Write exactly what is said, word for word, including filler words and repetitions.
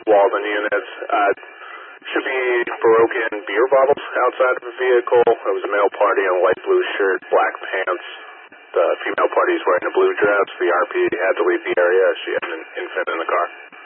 Walden units. Uh, should be broken beer bottles outside of the vehicle. It was a male party in a light blue shirt, black pants. The female party is wearing a blue dress. The R P had to leave the area. She had an infant in the car.